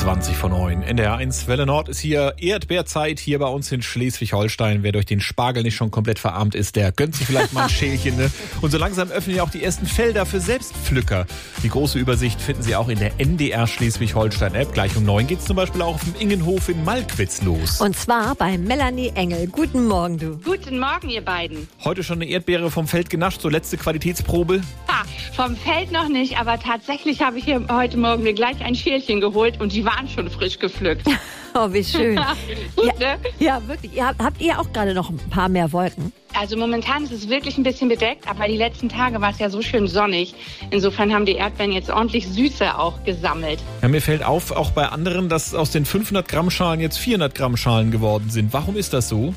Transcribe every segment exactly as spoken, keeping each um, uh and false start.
zwanzig vor neun. N D R eins Welle Nord ist hier Erdbeerzeit hier bei uns in Schleswig-Holstein. Wer durch den Spargel nicht schon komplett verarmt ist, der gönnt sich vielleicht mal ein Schälchen. Ne? Und so langsam öffnen ja auch die ersten Felder für Selbstpflücker. Die große Übersicht finden Sie auch in der N D R Schleswig-Holstein-App. Gleich um neun geht es zum Beispiel auch auf dem Ingenhof in Malkwitz los. Und zwar bei Melanie Engel. Guten Morgen, du. Guten Morgen, ihr beiden. Heute schon eine Erdbeere vom Feld genascht, so letzte Qualitätsprobe? Ha, vom Feld noch nicht, aber tatsächlich habe ich hier heute Morgen mir gleich ein Schälchen geholt und die waren schon frisch gepflückt. Oh, wie schön. Gut, ja, ne? ja, wirklich. Ihr habt, habt ihr auch gerade noch ein paar mehr Wolken? Also momentan ist es wirklich ein bisschen bedeckt, aber die letzten Tage war es ja so schön sonnig. Insofern haben die Erdbeeren jetzt ordentlich Süße auch gesammelt. Ja, mir fällt auf, auch bei anderen, dass aus den fünfhundert Gramm Schalen jetzt vierhundert Gramm Schalen geworden sind. Warum ist das so?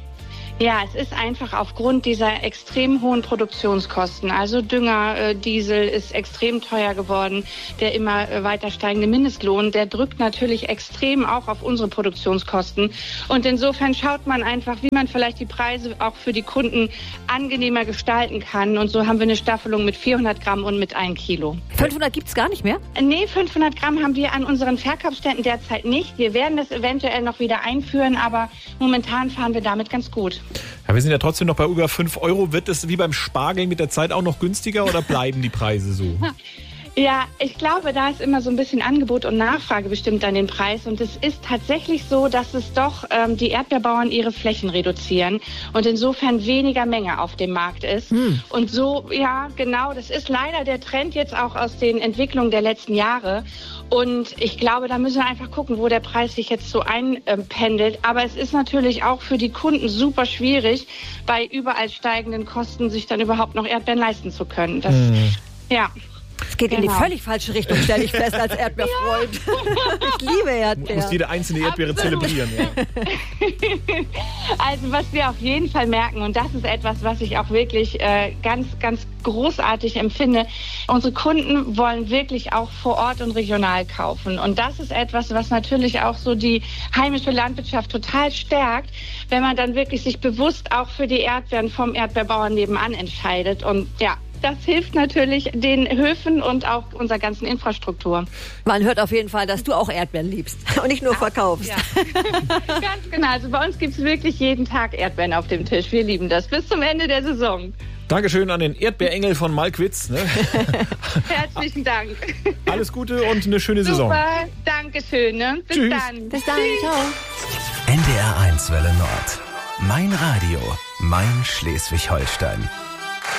Ja, es ist einfach aufgrund dieser extrem hohen Produktionskosten. Also Dünger, äh, Diesel ist extrem teuer geworden. Der immer äh, weiter steigende Mindestlohn, der drückt natürlich extrem auch auf unsere Produktionskosten. Und insofern schaut man einfach, wie man vielleicht die Preise auch für die Kunden angenehmer gestalten kann. Und so haben wir eine Staffelung mit vierhundert Gramm und mit ein Kilo. fünfhundert gibt's gar nicht mehr? Nee, fünfhundert Gramm haben wir an unseren Verkaufsständen derzeit nicht. Wir werden das eventuell noch wieder einführen, aber momentan fahren wir damit ganz gut. Ja, wir sind ja trotzdem noch bei über fünf Euro. Wird es wie beim Spargel mit der Zeit auch noch günstiger oder bleiben die Preise so? Ja, ich glaube, da ist immer so ein bisschen Angebot und Nachfrage bestimmt an den Preis. Und es ist tatsächlich so, dass es doch ähm, die Erdbeerbauern ihre Flächen reduzieren und insofern weniger Menge auf dem Markt ist. Hm. Und so, ja, genau, das ist leider der Trend jetzt auch aus den Entwicklungen der letzten Jahre. Und ich glaube, da müssen wir einfach gucken, wo der Preis sich jetzt so einpendelt. Aber es ist natürlich auch für die Kunden super schwierig, bei überall steigenden Kosten sich dann überhaupt noch Erdbeeren leisten zu können. Das, hm. ja. Es geht genau in die völlig falsche Richtung, stelle ich fest, als Erdbeerfreund. Ja. Ich liebe Erdbeeren. Muss jede einzelne Erdbeere Absolut. zelebrieren. Ja. Also was wir auf jeden Fall merken, und das ist etwas, was ich auch wirklich äh, ganz, ganz großartig empfinde, unsere Kunden wollen wirklich auch vor Ort und regional kaufen. Und das ist etwas, was natürlich auch so die heimische Landwirtschaft total stärkt, wenn man dann wirklich sich bewusst auch für die Erdbeeren vom Erdbeerbauern nebenan entscheidet. Und ja, das hilft natürlich den Höfen und auch unserer ganzen Infrastruktur. Man hört auf jeden Fall, dass du auch Erdbeeren liebst und nicht nur verkaufst. Ja. Ganz genau. Also bei uns gibt es wirklich jeden Tag Erdbeeren auf dem Tisch. Wir lieben das bis zum Ende der Saison. Dankeschön an den Erdbeerengel von Malkwitz. Ne? Herzlichen Dank. Alles Gute und eine schöne Saison. Super, Dankeschön. Ne? Bis Tschüss. dann. Bis dann, Tschüss. ciao. N D R eins Welle Nord. Mein Radio, mein Schleswig-Holstein.